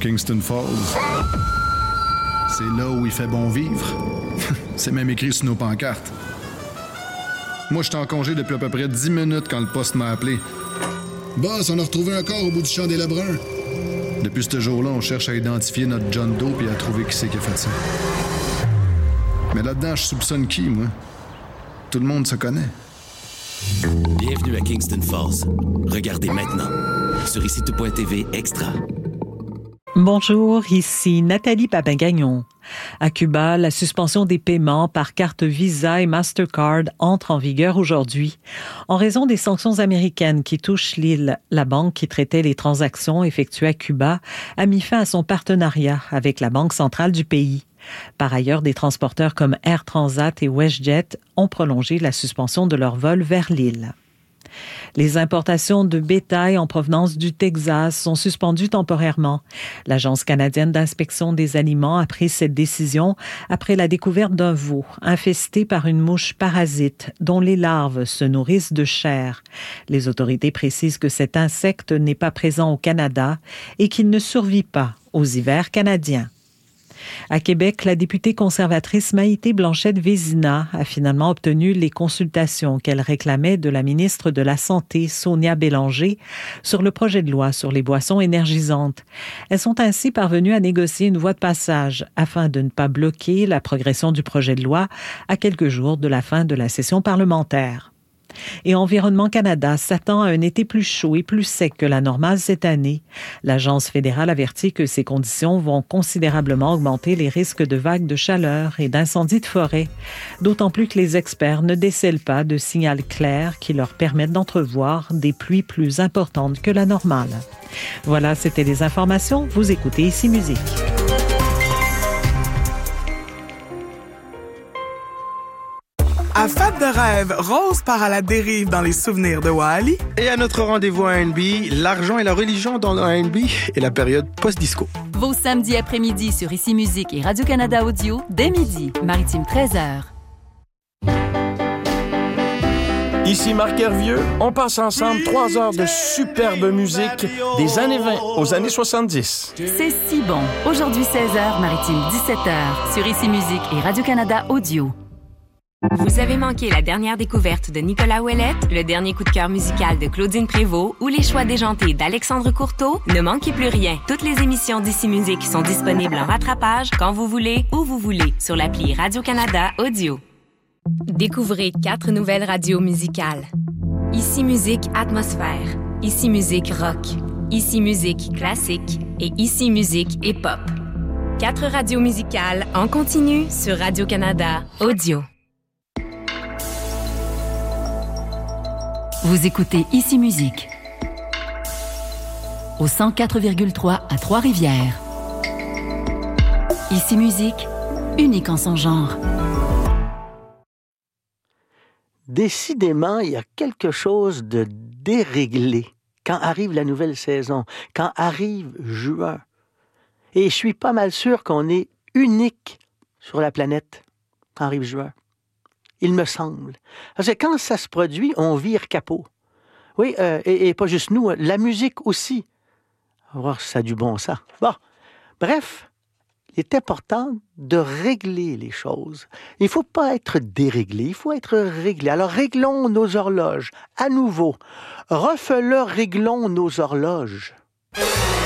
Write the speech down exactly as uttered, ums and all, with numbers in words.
Kingston Falls. C'est là où il fait bon vivre. C'est même écrit sur nos pancartes. Moi, j'étais en congé depuis à peu près dix minutes quand le poste m'a appelé. Boss, on a retrouvé un corps au bout du champ des Lebrun. Depuis ce jour-là, on cherche à identifier notre John Doe et à trouver qui c'est qui a fait ça. Mais là-dedans, je soupçonne qui, moi? Tout le monde se connaît. Bienvenue à Kingston Falls. Regardez maintenant sur ici tout point t v Extra. Bonjour, ici Nathalie Papin-Gagnon. À Cuba, la suspension des paiements par carte Visa et Mastercard entre en vigueur aujourd'hui. En raison des sanctions américaines qui touchent l'île, la banque qui traitait les transactions effectuées à Cuba a mis fin à son partenariat avec la Banque centrale du pays. Par ailleurs, des transporteurs comme Air Transat et WestJet ont prolongé la suspension de leurs vols vers l'île. Les importations de bétail en provenance du Texas sont suspendues temporairement. L'Agence canadienne d'inspection des aliments a pris cette décision après la découverte d'un veau infesté par une mouche parasite dont les larves se nourrissent de chair. Les autorités précisent que cet insecte n'est pas présent au Canada et qu'il ne survit pas aux hivers canadiens. À Québec, la députée conservatrice Maïté Blanchette-Vézina a finalement obtenu les consultations qu'elle réclamait de la ministre de la Santé, Sonia Bélanger, sur le projet de loi sur les boissons énergisantes. Elles sont ainsi parvenues à négocier une voie de passage afin de ne pas bloquer la progression du projet de loi à quelques jours de la fin de la session parlementaire. Et Environnement Canada s'attend à un été plus chaud et plus sec que la normale cette année. L'agence fédérale avertit que ces conditions vont considérablement augmenter les risques de vagues de chaleur et d'incendies de forêt, d'autant plus que les experts ne décèlent pas de signal clair qui leur permettent d'entrevoir des pluies plus importantes que la normale. Voilà, c'était les informations. Vous écoutez Ici Musique. À Fat de rêve, Rose part à la dérive dans les souvenirs de Wally. Et à notre rendez-vous à R and B, l'argent et la religion dans le R and B et la période post-disco. Vos samedis après-midi sur Ici Musique et Radio-Canada Audio, dès midi, Maritime treize heures. Ici Marc Hervieux, on passe ensemble trois heures de superbe musique des années vingt aux années soixante-dix. C'est si bon. Aujourd'hui seize heures, Maritime dix-sept heures, sur Ici Musique et Radio-Canada Audio. Vous avez manqué la dernière découverte de Nicolas Ouellette, le dernier coup de cœur musical de Claudine Prévost ou les choix déjantés d'Alexandre Courteau? Ne manquez plus rien. Toutes les émissions d'Ici Musique sont disponibles en rattrapage quand vous voulez, où vous voulez, sur l'appli Radio-Canada Audio. Découvrez quatre nouvelles radios musicales. Ici Musique Atmosphère, Ici Musique Rock, Ici Musique Classique et Ici Musique Hip-Hop. Quatre radios musicales en continu sur Radio-Canada Audio. Vous écoutez Ici Musique au cent quatre virgule trois à Trois-Rivières. Ici Musique, unique en son genre. Décidément, il y a quelque chose de déréglé quand arrive la nouvelle saison, quand arrive juin. Et je suis pas mal sûr qu'on est unique sur la planète quand arrive juin. Il me semble. Parce que quand ça se produit, on vire capot. Oui, euh, et, et pas juste nous, la musique aussi. On va voir si ça a du bon sens. Bon, bref, il est important de régler les choses. Il ne faut pas être déréglé, il faut être réglé. Alors réglons nos horloges. À nouveau, refais-le, réglons nos horloges.